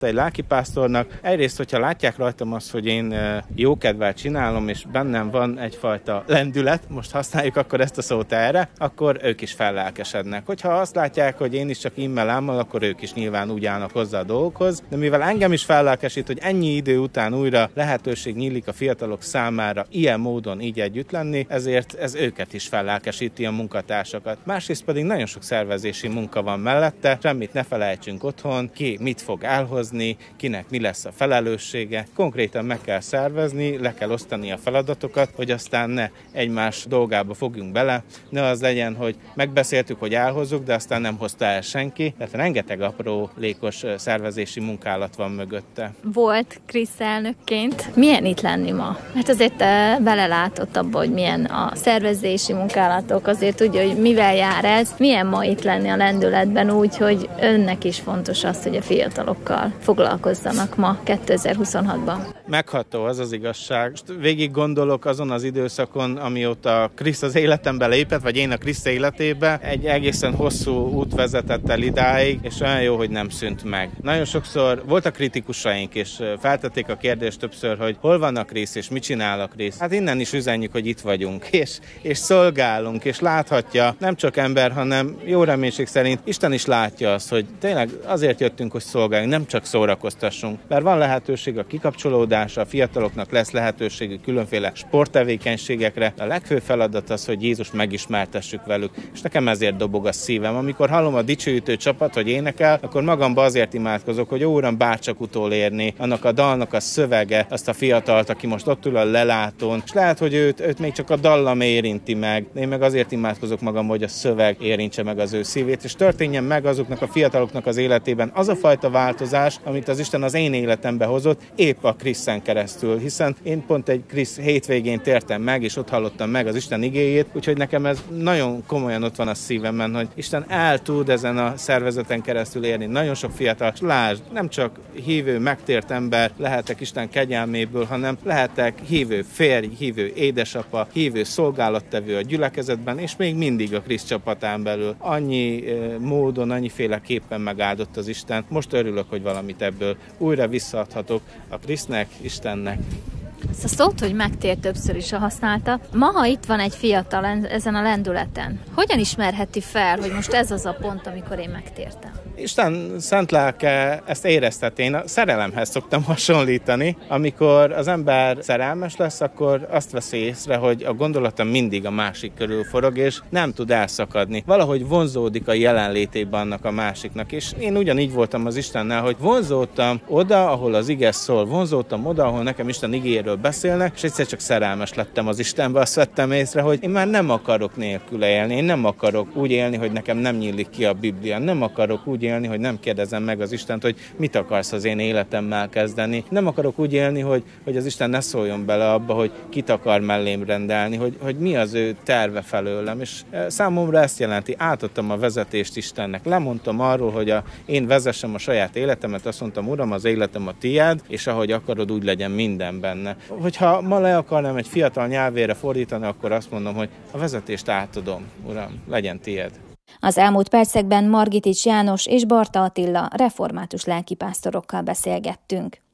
Egy lelkipásztornak egyrészt, hogyha látják rajtam azt, hogy én jókedvel csinálom, és bennem van egyfajta lendület, most használjuk akkor ezt a szót erre, akkor ők is fellelkesednek. Hogyha azt látják, hogy én is csak immel-ámmal, akkor ők is nyilván úgy állnak hozzá a dolgokhoz. De mivel engem is fellelkesít, hogy ennyi idő után újra lehetőség nyílik a fiatalok számára ilyen módon így együtt lenni, ezért ez őket is fellelkesíti, a munkatársakat. Másrészt pedig nagyon sok szervezési munka van mellette, semmit ne felejtsünk otthon, ki mit fog elhozni, kinek mi lesz a felelőssége. Konkrétan meg kell szervezni, le kell osztani a feladatokat, hogy aztán ne egymás dolgába fogjunk bele, ne az legyen, hogy megbeszéltük, hogy elhozzuk, de aztán nem hozta el senki. Tehát rengeteg aprólékos szervezési munkálat van mögötte. Volt Krisz elnökként. Milyen itt lenni ma? Mert azért te belelátott abba, hogy milyen a szervezési munkálatok, azért tudja, hogy mivel jár ez. Milyen ma itt lenni a lendületben úgy, hogy önnek is fontos az, hogy a fiatalokkal foglalkozzanak ma 2026-ban. Megható az az igazság. Végig gondolok azon az időszakon, amióta Krisz az életembe lépett, vagy én a Krisz életébe. Egy egészen hosszú út vezetett el idáig, és olyan jó, hogy nem szűnt meg. Nagyon sokszor voltak kritikusaink, és feltették a kérdést többször, hogy hol van a Krisz, és mit csinál a Krisz. Hát innen is üzenjük, hogy itt vagyunk, és szolgálunk, és láthatja nem csak ember, hanem jó reménység szerint Isten is látja azt, hogy tényleg azért jöttünk, hogy szolgáljunk, nem csak szórakoztassunk. Mert van lehetőség a kikapcsolódásra, a fiataloknak lesz lehetőségük különféle sporttevékenységekre. A legfőbb feladat az, hogy Jézust megismertessük velük. És nekem ezért dobog a szívem. Amikor hallom a dicsőítő csapat, hogy énekel, akkor magamba azért imádkozok, hogy ó, Uram, bárcsak utolérni annak a dalnak a szövege, azt a fiatalt, aki most ott ül a lelátón, és lehet, hogy őt még csak a dallam érinti meg. Én meg azért imádkozok magam, hogy a szöveg érintse meg az ő szívét, és történjen meg azoknak a fiataloknak az életében az a fajta változás, amit az Isten az én életembe hozott, épp a Kriszen keresztül, hiszen én pont egy Krisz hétvégén tértem meg, és ott hallottam meg az Isten igéjét, úgyhogy nekem ez nagyon komolyan ott van a szívemben, hogy Isten el tud ezen a szervezeten keresztül érni. Nagyon sok fiatal, lásd, nem csak hívő, megtért ember lehetek Isten kegyelméből, hanem lehetek hívő férj, hívő édesapa, hívő szolgálattevő a gyülekezetben, és még mindig a Krisz csapatán belül. Annyi módon, annyiféleképpen megáldott az Isten. Most örülök, hogy valamit ebből újra visszaadhatok a Krisznek, Istennek. Ezt a szót, hogy megtér, többször is használta. Ma, ha itt van egy fiatal ezen a lendületen, hogyan ismerheti fel, hogy most ez az a pont, amikor én megtértem? Isten szent lelke ezt érezteti. Én a szerelemhez szoktam hasonlítani. Amikor az ember szerelmes lesz, akkor azt veszi észre, hogy a gondolata mindig a másik körül forog, és nem tud elszakadni. Valahogy vonzódik a jelenlétében annak a másiknak. És én ugyanígy voltam az Istennel, hogy vonzódtam oda, ahol az ige szól, vonzódtam oda, ahol nekem Isten igéről beszélnek, és egyszer csak szerelmes lettem az Istenbe. Azt vettem észre, hogy én már nem akarok nélküle élni. Én nem akarok úgy élni, hogy nekem nem nyílik ki a Biblia. Nem akarok úgy élni, hogy nem kérdezem meg az Istent, hogy mit akarsz az én életemmel kezdeni. Nem akarok úgy élni, hogy az Isten ne szóljon bele abba, hogy kit akar mellém rendelni, hogy mi az ő terve felőlem. És számomra ezt jelenti. Átadtam a vezetést Istennek. Lemondtam arról, hogy én vezessem a saját életemet, azt mondtam, Uram, az életem a tiéd, és ahogy akarod, úgy legyen minden benne. Hogyha ma le akarnám egy fiatal nyelvére fordítani, akkor azt mondom, hogy a vezetést átadom, Uram, legyen tiéd. Az elmúlt percekben Margitics János és Barta Attila református lelkipásztorokkal beszélgettünk.